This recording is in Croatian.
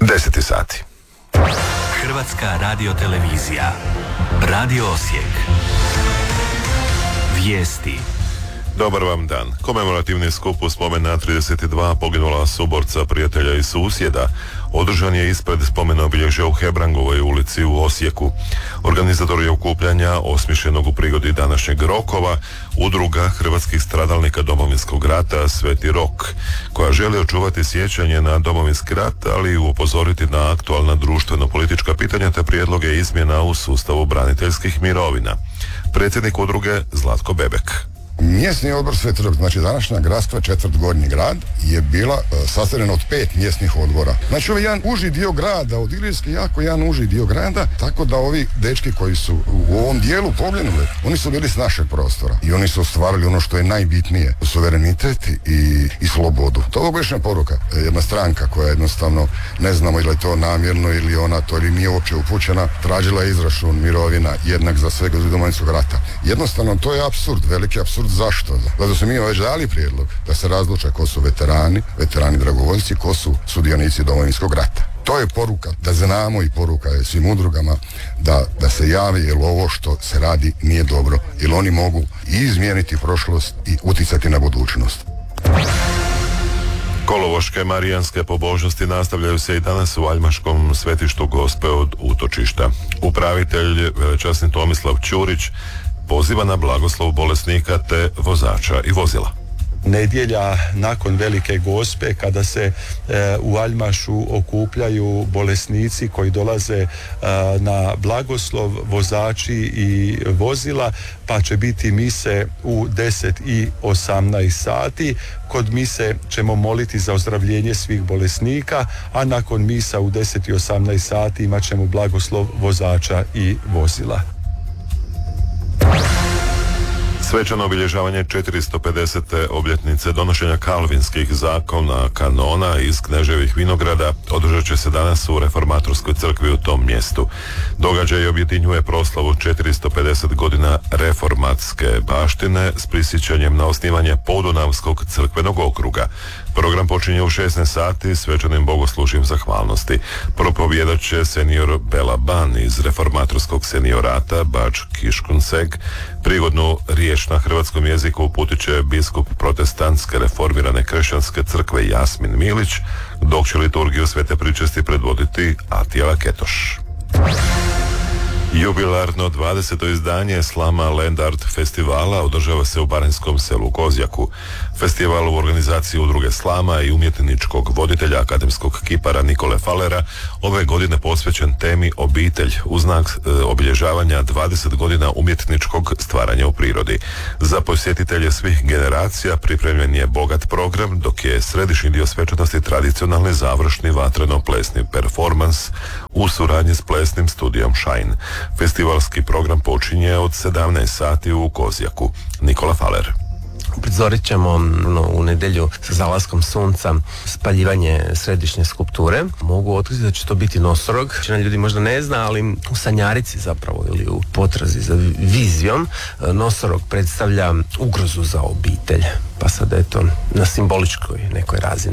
10 sati. Hrvatska radiotelevizija. Radio Osijek. Vijesti. Dobar vam dan. Komemorativni skup u spomen na 32 poginula suborca, prijatelja i susjeda održan je ispred spomena obilježja u Hebrangovoj ulici u Osijeku. Organizatori okupljanja, osmišljenog u prigodi današnjeg rokova, udruga hrvatskih stradalnika Domovinskog rata Sveti Rok, koja želi očuvati sjećanje na Domovinski rat, ali i upozoriti na aktualna društveno-politička pitanja te prijedloge izmjena u sustavu braniteljskih mirovina. Predsjednik udruge Zlatko Bebek. Mjesni odbor Sveti Rok, znači današnja gradska četvrt Gornji grad, je bila sastavljena od 5 mjesnih odbora. Znači ovaj jedan uži dio grada, od Ilirske jako jedan uži dio grada, tako da ovi dečki koji su u ovom dijelu poginuli, oni su bili s našeg prostora i oni su ostvarili ono što je najbitnije, suverenitet i slobodu. To je obična poruka. Jedna stranka koja jednostavno, ne znamo ili je to namjerno ili ona to ili nije uopće upućena, tražila je izračun mirovina jednak za svega iz Domovinskog rata. Jednostavno to je apsurd, veliki apsurd. Zašto? Zato su mi već dali prijedlog da se razluče ko su veterani dragovoljci, ko su sudionici Domovinskog rata. To je poruka, da znamo, i poruka je svim udrugama da se javi, jer ovo što se radi nije dobro, jer oni mogu i izmijeniti prošlost i utjecati na budućnost. Kolovoške marijanske pobožnosti nastavljaju se i danas u Aljmaškom svetištu Gospe od Utočišta. Upravitelj velečasni Tomislav Ćurić poziva na blagoslov bolesnika te vozača i vozila. Nedjelja nakon Velike Gospe, kada se u Aljmašu okupljaju bolesnici koji dolaze na blagoslov, vozači i vozila, pa će biti mise u 10 i 18 sati. Kod mise ćemo moliti za ozdravljenje svih bolesnika, a nakon misa u 10 i 18 sati imat ćemo blagoslov vozača i vozila. Svečano obilježavanje 450. obljetnice donošenja kalvinskih zakona kanona iz Kneževih Vinograda održat će se danas u Reformatorskoj crkvi u tom mjestu. Događaj objedinjuje proslavu 450 godina reformatske baštine s prisjećanjem na osnivanje Podunavskog crkvenog okruga. Program počinje u 16 sati svečanim bogoslužjem zahvalnosti. Propovijedat će senior Bela Ban iz Reformatorskog seniorata Bač Kiškunseg. Prigodnu riječ na hrvatskom jeziku uputit će biskup protestantske reformirane kršćanske crkve Jasmin Milić, dok će liturgiju svete pričesti predvoditi Atija Ketoš. Jubilarno 20. izdanje Slama Land Art festivala održava se u Baranjskom selu Kozjaku. Festival u organizaciji udruge Slama i umjetničkog voditelja akademskog kipara Nikole Falera ove godine posvećen temi obitelj u znak obilježavanja 20 godina umjetničkog stvaranja u prirodi. Za posjetitelje svih generacija pripremljen je bogat program, dok je središnji dio svečanosti tradicionalni završni vatreno-plesni performans u suradnji s plesnim studijom Shine. Festivalski program počinje od 17 sati u Kozjaku. Nikola Faler. Uprizorit ćemo u nedjelju sa zalaskom sunca spaljivanje središnje skulpture. Mogu otkriti da će to biti nosorog. Većina ljudi možda ne zna, ali u sanjarici zapravo ili u potrazi za vizijom nosorog predstavlja ugrozu za obitelj. Pa sad eto na simboličkoj nekoj razini.